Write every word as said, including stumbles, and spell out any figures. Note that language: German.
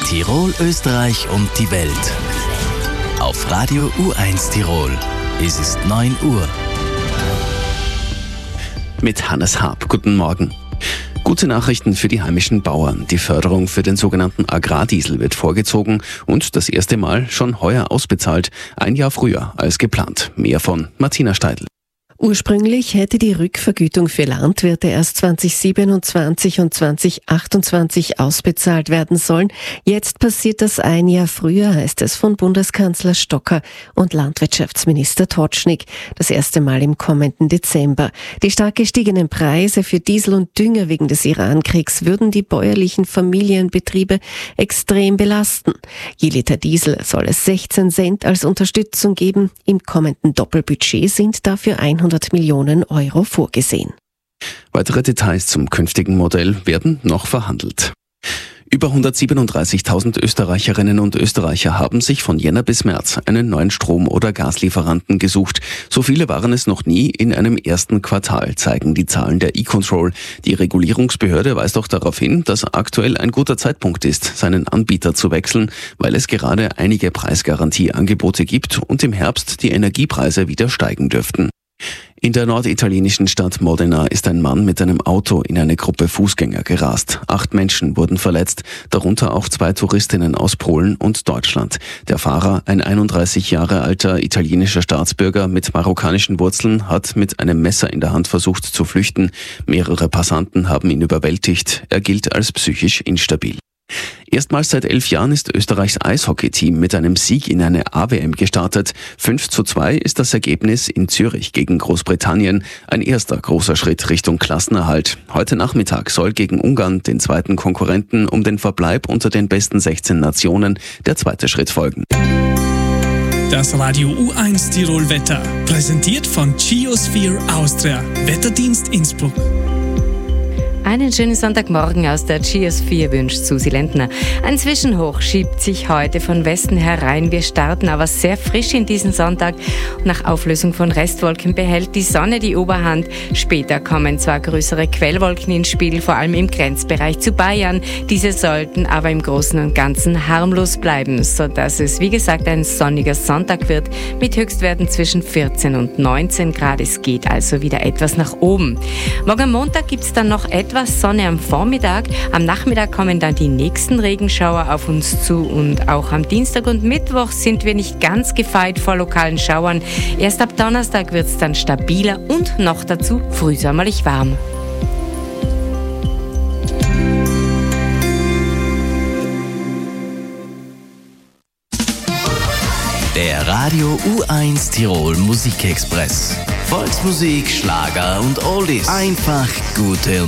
Tirol, Österreich und die Welt. Auf Radio U eins Tirol. Es ist neun Uhr. Mit Hannes Haab. Guten Morgen. Gute Nachrichten für die heimischen Bauern. Die Förderung für den sogenannten Agrardiesel wird vorgezogen und das erste Mal schon heuer ausbezahlt. Ein Jahr früher als geplant. Mehr von Martina Steidl. Ursprünglich hätte die Rückvergütung für Landwirte erst zwanzig siebenundzwanzig und zwanzig achtundzwanzig ausbezahlt werden sollen. Jetzt passiert das ein Jahr früher, heißt es von Bundeskanzler Stocker und Landwirtschaftsminister Totschnig. Das erste Mal im kommenden Dezember. Die stark gestiegenen Preise für Diesel und Dünger wegen des Irankriegs würden die bäuerlichen Familienbetriebe extrem belasten. Je Liter Diesel soll es sechzehn Cent als Unterstützung geben. Im kommenden Doppelbudget sind dafür hundert Millionen Euro vorgesehen. Weitere Details zum künftigen Modell werden noch verhandelt. Über hundertsiebenunddreißigtausend Österreicherinnen und Österreicher haben sich von Jänner bis März einen neuen Strom- oder Gaslieferanten gesucht. So viele waren es noch nie in einem ersten Quartal, zeigen die Zahlen der E-Control. Die Regulierungsbehörde weist auch darauf hin, dass aktuell ein guter Zeitpunkt ist, seinen Anbieter zu wechseln, weil es gerade einige Preisgarantieangebote gibt und im Herbst die Energiepreise wieder steigen dürften. In der norditalienischen Stadt Modena ist ein Mann mit einem Auto in eine Gruppe Fußgänger gerast. Acht Menschen wurden verletzt, darunter auch zwei Touristinnen aus Polen und Deutschland. Der Fahrer, ein einunddreißig Jahre alter italienischer Staatsbürger mit marokkanischen Wurzeln, hat mit einem Messer in der Hand versucht zu flüchten. Mehrere Passanten haben ihn überwältigt. Er gilt als psychisch instabil. Erstmals seit elf Jahren ist Österreichs Eishockeyteam mit einem Sieg in eine A W M gestartet. fünf zu zwei ist das Ergebnis in Zürich gegen Großbritannien. Ein erster großer Schritt Richtung Klassenerhalt. Heute Nachmittag soll gegen Ungarn, den zweiten Konkurrenten, um den Verbleib unter den besten sechzehn Nationen der zweite Schritt folgen. Das Radio U eins Tirol Wetter, präsentiert von Geosphere Austria, Wetterdienst Innsbruck. Einen schönen Sonntagmorgen aus der Geosphere wünscht Susi Lentner. Ein Zwischenhoch schiebt sich heute von Westen herein. Wir starten aber sehr frisch in diesen Sonntag. Nach Auflösung von Restwolken behält die Sonne die Oberhand. Später kommen zwar größere Quellwolken ins Spiel, vor allem im Grenzbereich zu Bayern. Diese sollten aber im Großen und Ganzen harmlos bleiben, sodass es, wie gesagt, ein sonniger Sonntag wird mit Höchstwerten zwischen vierzehn und neunzehn Grad. Es geht also wieder etwas nach oben. Morgen am Montag gibt es dann noch etwas Sonne am Vormittag. Am Nachmittag kommen dann die nächsten Regenschauer auf uns zu und auch am Dienstag und Mittwoch sind wir nicht ganz gefeit vor lokalen Schauern. Erst ab Donnerstag wird es dann stabiler und noch dazu frühsommerlich warm. Der Radio U eins Tirol Musikexpress. Volksmusik, Schlager und Oldies. Einfach gute